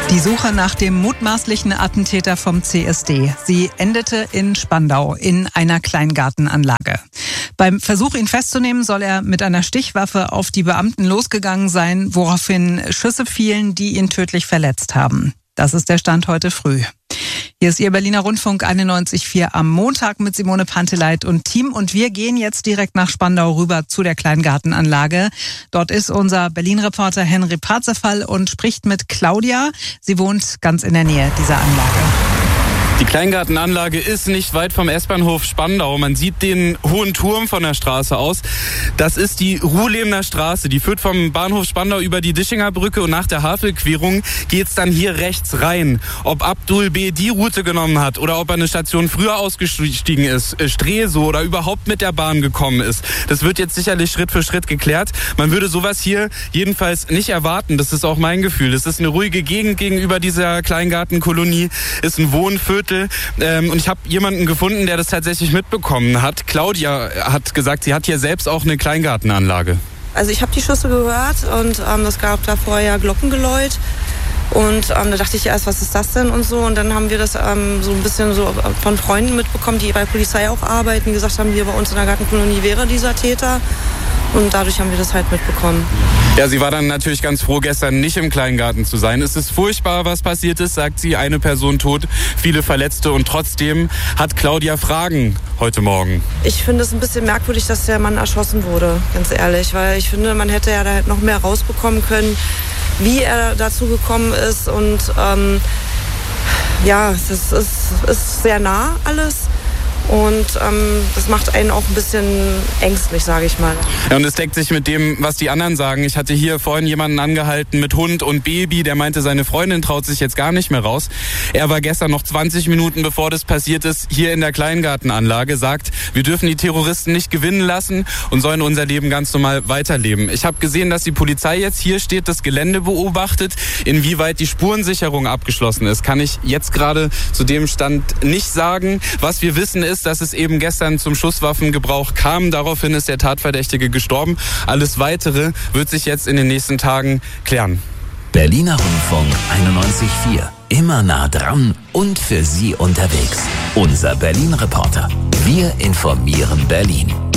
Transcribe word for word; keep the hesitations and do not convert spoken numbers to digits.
Die Suche nach dem mutmaßlichen Attentäter vom C S D. Sie endete in Spandau in einer Kleingartenanlage. Beim Versuch, ihn festzunehmen, soll er mit einer Stichwaffe auf die Beamten losgegangen sein, woraufhin Schüsse fielen, die ihn tödlich verletzt haben. Das ist der Stand heute früh. Hier ist Ihr Berliner Rundfunk einundneunzig Komma vier am Montag mit Simone Panteleit und Team. Und wir gehen jetzt direkt nach Spandau rüber zu der Kleingartenanlage. Dort ist unser Berlin-Reporter Henry Parzefall und spricht mit Claudia. Sie wohnt ganz in der Nähe dieser Anlage. Die Kleingartenanlage ist nicht weit vom S-Bahnhof Spandau. Man sieht den hohen Turm von der Straße aus. Das ist die Ruhlebner Straße. Die führt vom Bahnhof Spandau über die Dischinger Brücke und nach der Havelquerung geht's dann hier rechts rein. Ob Abdul B. die Route genommen hat oder ob er eine Station früher ausgestiegen ist, Stresow oder überhaupt mit der Bahn gekommen ist, das wird jetzt sicherlich Schritt für Schritt geklärt. Man würde sowas hier jedenfalls nicht erwarten. Das ist auch mein Gefühl. Das ist eine ruhige Gegend gegenüber dieser Kleingartenkolonie, ist ein Wohnviertel. Ähm, und ich habe jemanden gefunden, der das tatsächlich mitbekommen hat. Claudia hat gesagt, sie hat hier selbst auch eine Kleingartenanlage. Also ich habe die Schüsse gehört und ähm, es gab da vorher Glockengeläut. Und ähm, da dachte ich erst, was ist das denn und so. Und dann haben wir das ähm, so ein bisschen so von Freunden mitbekommen, die bei Polizei auch arbeiten, die gesagt haben, hier bei uns in der Gartenkolonie wäre dieser Täter. Und dadurch haben wir das halt mitbekommen. Ja, sie war dann natürlich ganz froh, gestern nicht im Kleingarten zu sein. Es ist furchtbar, was passiert ist, sagt sie. Eine Person tot, viele Verletzte. Und trotzdem hat Claudia Fragen heute Morgen. Ich finde es ein bisschen merkwürdig, dass der Mann erschossen wurde, ganz ehrlich. Weil ich finde, man hätte ja da halt noch mehr rausbekommen können, wie er dazu gekommen ist. Und ähm, ja, es ist, es ist sehr nah alles. Und ähm, das macht einen auch ein bisschen ängstlich, sage ich mal. Ja, und es deckt sich mit dem, was die anderen sagen. Ich hatte hier vorhin jemanden angehalten mit Hund und Baby, der meinte, seine Freundin traut sich jetzt gar nicht mehr raus. Er war gestern noch zwanzig Minuten, bevor das passiert ist, hier in der Kleingartenanlage, sagt, wir dürfen die Terroristen nicht gewinnen lassen und sollen unser Leben ganz normal weiterleben. Ich habe gesehen, dass die Polizei jetzt hier steht, das Gelände beobachtet. Inwieweit die Spurensicherung abgeschlossen ist, kann ich jetzt gerade zu dem Stand nicht sagen. Was wir wissen ist, dass es eben gestern zum Schusswaffengebrauch kam. Daraufhin ist der Tatverdächtige gestorben. Alles Weitere wird sich jetzt in den nächsten Tagen klären. Berliner Rundfunk einundneunzig Komma vier. Immer nah dran und für Sie unterwegs. Unser Berlin-Reporter. Wir informieren Berlin.